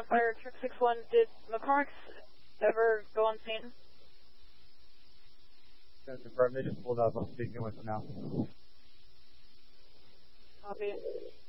Fire Truck 61, did McCormick's ever go on scene? Can confirm, they just pulled up. I'm speaking with them now. Copy.